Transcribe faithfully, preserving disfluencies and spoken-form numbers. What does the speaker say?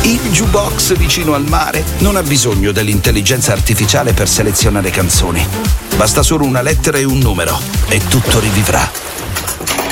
Il jukebox vicino al mare non ha bisogno dell'intelligenza artificiale per selezionare canzoni. Basta solo una lettera e un numero e tutto rivivrà.